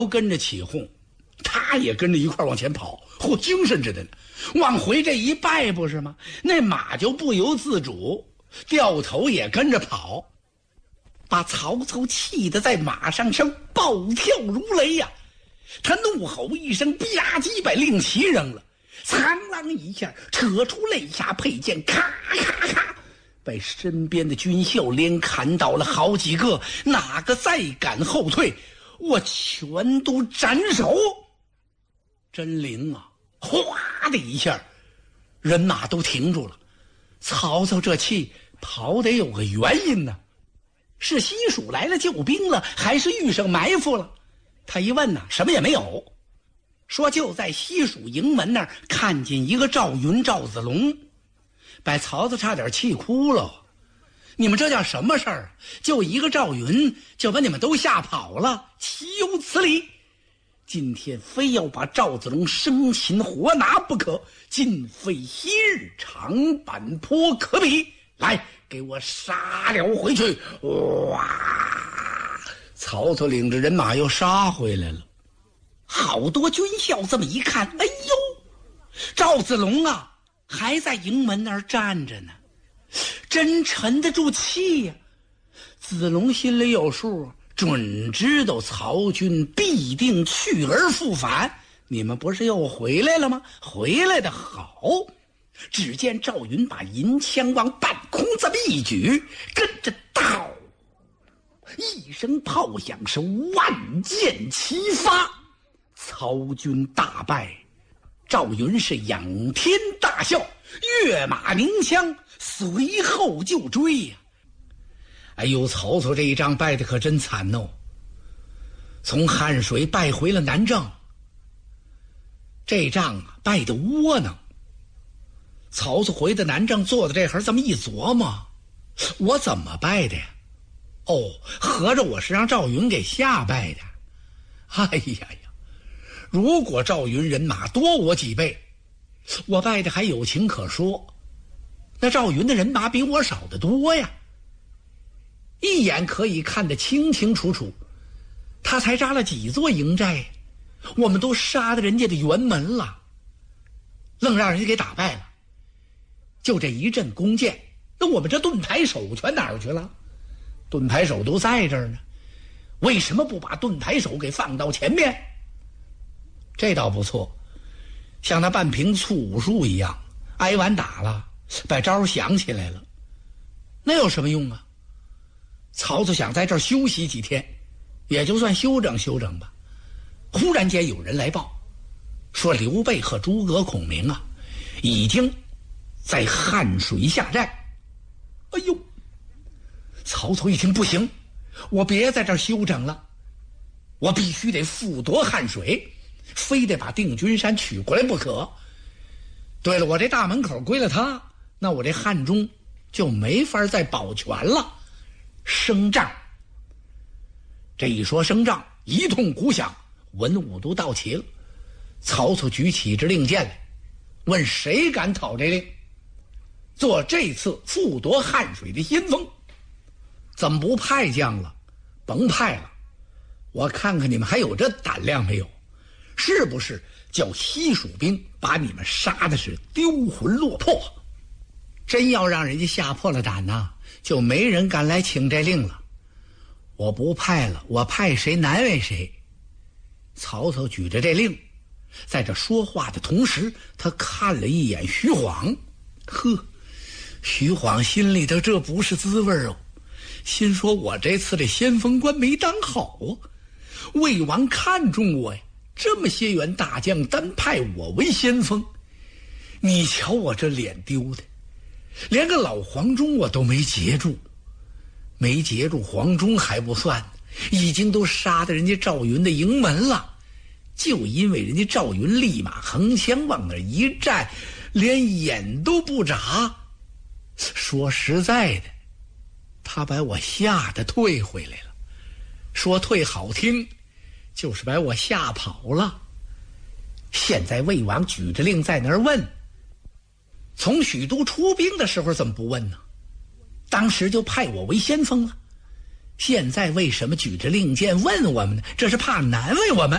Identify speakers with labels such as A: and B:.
A: 都跟着起哄，他也跟着一块往前跑，嚯，精神着的呢。往回这一拜不是吗？那马就不由自主掉头也跟着跑，把曹操气得在马上暴跳如雷呀！他怒吼一声，吧唧把令旗扔了，苍啷一下扯出肋下佩剑，咔咔咔，把身边的军校连砍倒了好几个，哪个再敢后退，我全都斩首。真灵啊！哗的一下，人马都停住了。曹操这气跑得有个原因呢，是西蜀来了救兵了，还是遇上埋伏了？他一问呢，什么也没有，说就在西蜀营门那儿看见一个赵云、赵子龙，把曹操差点气哭了。你们这叫什么事儿啊？就一个赵云就把你们都吓跑了，岂有此理！今天非要把赵子龙生擒活拿不可，今非昔日长坂坡可比。来，给我杀了回去！哇！曹操领着人马又杀回来了。好多军校这么一看，哎呦，赵子龙啊，还在营门那儿站着呢，真沉得住气呀！子龙心里有数，准知道曹军必定去而复返。你们不是又回来了吗？回来的好。只见赵云把银枪往半空这么一举，跟着到一声炮响，是万箭齐发，曹军大败。赵云是仰天大笑，跃马鸣枪，随后就追呀！哎呦，曹操这一仗败得可真惨哦，从汉水败回了南郑。这仗啊败得窝囊。曹操回到南郑，坐在这会儿这么一琢磨，我怎么败的呀？哦，合着我是让赵云给吓败的。哎呀呀，如果赵云人马多我几倍，我败的还有情可说，那赵云的人马比我少得多呀。一眼可以看得清清楚楚，他才扎了几座营寨，我们都杀得人家的辕门了，愣让人家给打败了。就这一阵弓箭，那我们这盾牌手全哪儿去了？盾牌手都在这儿呢，为什么不把盾牌手给放到前面？这倒不错，像那半瓶醋武术一样，挨完打了，把招想起来了，那有什么用啊？曹操想在这儿休息几天，也就算休整休整吧。忽然间有人来报，说刘备和诸葛孔明啊，已经在汉水下寨。哎呦，曹操一听不行，我别在这儿休整了，我必须得复夺汉水，非得把定军山取过来不可。对了，我这大门口归了他，那我这汉中就没法再保全了。升帐，这一说升帐，一通鼓响，文武都到齐了。曹操举起这令箭来，问谁敢讨这令，做这次复夺汉水的先锋。怎么不派将了？甭派了，我看看你们还有这胆量没有？是不是叫西蜀兵把你们杀的是丢魂落魄？真要让人家吓破了胆呐，就没人敢来请这令了。我不派了，我派谁难为谁。曹操举着这令，在这说话的同时，他看了一眼徐晃。呵，徐晃心里头这不是滋味哦，心说我这次这先锋官没当好啊，魏王看中我呀，这么些员大将单派我为先锋，你瞧我这脸丢的，连个老黄忠我都没截住。没截住黄忠还不算，已经都杀得人家赵云的营门了，就因为人家赵云立马横枪往那一站，连眼都不眨。说实在的，他把我吓得退回来了，说退好听，就是把我吓跑了。现在魏王举着令在那儿问，从许都出兵的时候怎么不问呢？当时就派我为先锋了，现在为什么举着令箭问我们呢？这是怕难为我们。